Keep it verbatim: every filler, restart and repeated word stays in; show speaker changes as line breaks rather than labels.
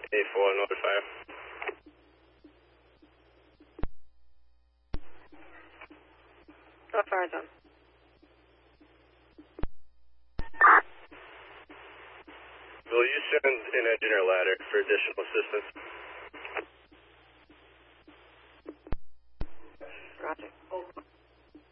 eight four, notify.
No fire zone.
Will you send an engineer ladder for additional assistance?